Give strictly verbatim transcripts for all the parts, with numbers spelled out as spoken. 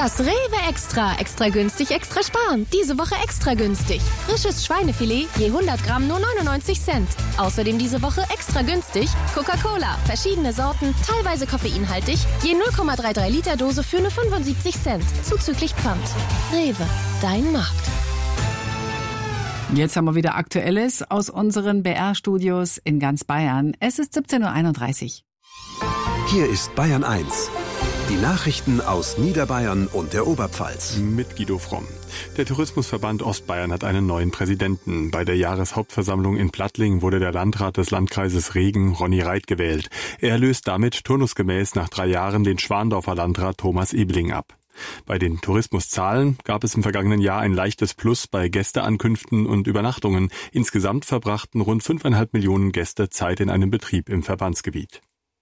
Das Rewe Extra. Extra günstig, extra sparen. Diese Woche extra günstig. Frisches Schweinefilet je hundert Gramm nur neunundneunzig Cent. Außerdem diese Woche extra günstig Coca-Cola. Verschiedene Sorten, teilweise koffeinhaltig. Je null Komma dreiunddreißig Liter Dose für nur fünfundsiebzig Cent. Zuzüglich Pfand. Rewe, dein Markt. Jetzt haben wir wieder Aktuelles aus unseren B R-Studios in ganz Bayern. Es ist siebzehn Uhr einunddreißig. Hier ist Bayern eins. Die Nachrichten aus Niederbayern und der Oberpfalz. Mit Guido Fromm. Der Tourismusverband Ostbayern hat einen neuen Präsidenten. Bei der Jahreshauptversammlung in Plattling wurde der Landrat des Landkreises Regen, Ronny Reit, gewählt. Er löst damit turnusgemäß nach drei Jahren den Schwandorfer Landrat Thomas Ebeling ab. Bei den Tourismuszahlen gab es im vergangenen Jahr ein leichtes Plus bei Gästeankünften und Übernachtungen. Insgesamt verbrachten rund fünfeinhalb Millionen Gäste Zeit in einem Betrieb im Verbandsgebiet.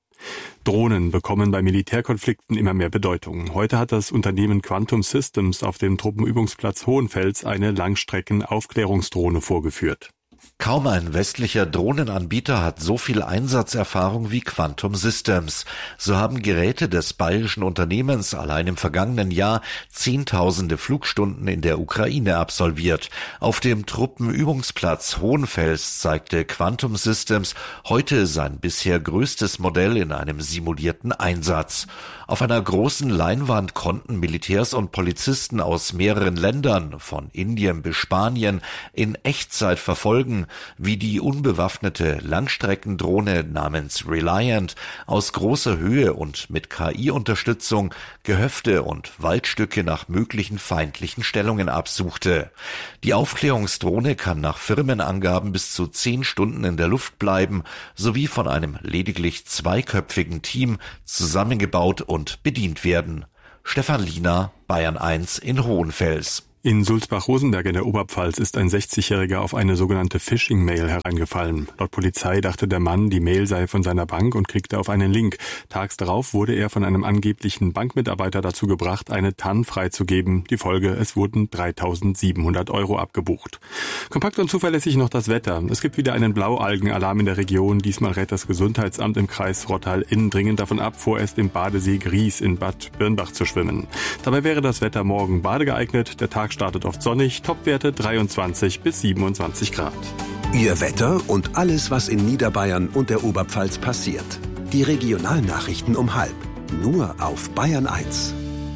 Drohnen bekommen bei Militärkonflikten immer mehr Bedeutung. Heute hat das Unternehmen Quantum Systems auf dem Truppenübungsplatz Hohenfels eine Langstrecken-Aufklärungsdrohne vorgeführt. Kaum ein westlicher Drohnenanbieter hat so viel Einsatzerfahrung wie Quantum Systems. So haben Geräte des bayerischen Unternehmens allein im vergangenen Jahr Zehntausende Flugstunden in der Ukraine absolviert. Auf dem Truppenübungsplatz Hohenfels zeigte Quantum Systems heute sein bisher größtes Modell in einem simulierten Einsatz. Auf einer großen Leinwand konnten Militärs und Polizisten aus mehreren Ländern, von Indien bis Spanien, in Echtzeit verfolgen, wie die unbewaffnete Langstreckendrohne namens Reliant aus großer Höhe und mit K I-Unterstützung Gehöfte und Waldstücke nach möglichen feindlichen Stellungen absuchte. Die Aufklärungsdrohne kann nach Firmenangaben bis zu zehn Stunden in der Luft bleiben, sowie von einem lediglich zweiköpfigen Team zusammengebaut und bedient werden. Stefan Liener, Bayern eins in Hohenfels. In Sulzbach-Rosenberg in der Oberpfalz ist ein sechzigjähriger auf eine sogenannte Phishing-Mail hereingefallen. Laut Polizei dachte der Mann, die Mail sei von seiner Bank und klickte auf einen Link. Tags darauf wurde er von einem angeblichen Bankmitarbeiter dazu gebracht, eine T A N freizugeben. Die Folge, es wurden dreitausendsiebenhundert Euro abgebucht. Kompakt und zuverlässig noch das Wetter. Es gibt wieder einen Blaualgenalarm in der Region. Diesmal rät das Gesundheitsamt im Kreis Rottal-Inn dringend davon ab, vorerst im Badesee Gries in Bad Birnbach zu schwimmen. Dabei wäre das Wetter morgen badegeeignet. Der Tag startet oft sonnig, Topwerte dreiundzwanzig bis siebenundzwanzig Grad. Ihr Wetter und alles, was in Niederbayern und der Oberpfalz passiert. Die Regionalnachrichten um halb. Nur auf Bayern eins.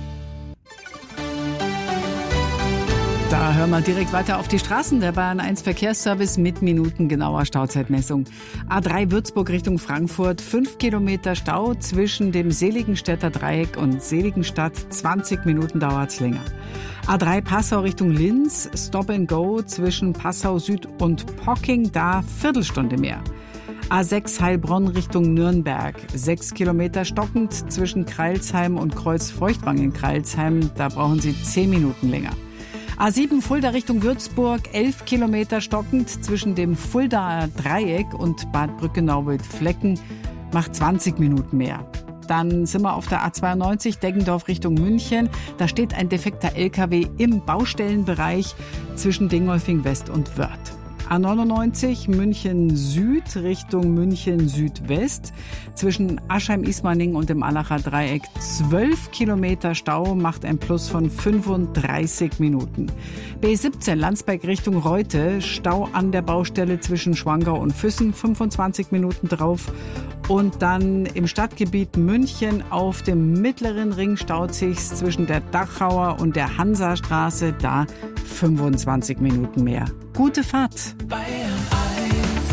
Da hören wir direkt weiter auf die Straßen. Der Bayern eins Verkehrsservice mit minutengenauer Stauzeitmessung. A drei Würzburg Richtung Frankfurt, fünf Kilometer Stau zwischen dem Seligenstädter Dreieck und Seligenstadt. zwanzig Minuten dauert's länger. A drei Passau Richtung Linz, Stop and Go zwischen Passau Süd und Pocking, da Viertelstunde mehr. A sechs Heilbronn Richtung Nürnberg, sechs Kilometer stockend zwischen Crailsheim und Kreuzfeuchtwang in Crailsheim, da brauchen Sie zehn Minuten länger. A sieben Fulda Richtung Würzburg, elf Kilometer stockend zwischen dem Fuldaer Dreieck und Bad Brückenau-Wildflecken, macht zwanzig Minuten mehr. Dann sind wir auf der A zweiundneunzig Deggendorf Richtung München. Da steht ein defekter L K W im Baustellenbereich zwischen Dingolfing West und Wörth. A neunundneunzig München Süd Richtung München Südwest. Zwischen Aschheim-Ismaning und dem Allacher Dreieck zwölf Kilometer Stau, macht ein Plus von fünfunddreißig Minuten. B siebzehn Landsberg Richtung Reute, Stau an der Baustelle zwischen Schwangau und Füssen, fünfundzwanzig Minuten drauf. Und dann im Stadtgebiet München auf dem mittleren Ring staut sich's zwischen der Dachauer und der Hansastraße, da fünfundzwanzig Minuten mehr. Gute Fahrt! Bayern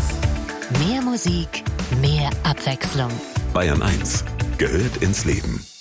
eins. Mehr Musik, mehr Abwechslung. Bayern eins gehört ins Leben.